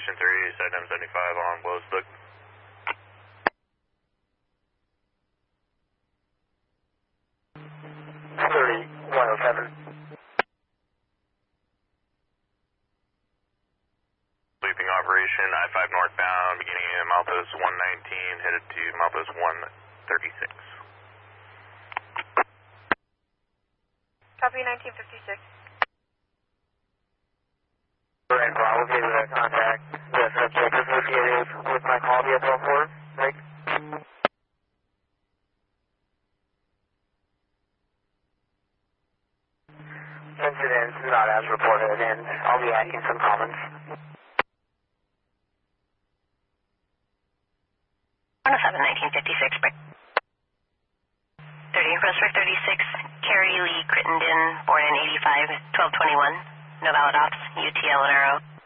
Operation 3, side M75 on Blowsbook. Sweeping operation, I-5 northbound, beginning in Malthus 119, headed to Malthus 136. Copy 1956. And Bravo gave that contact. The subject associated with my call via 12-4. Right? Incident not as reported, and I'll be adding some comments. 107, 1956, break. 30, Prospect 36, Carrie Lee Crittenden, born in 85, 1221, no valid ops, UTL and RO.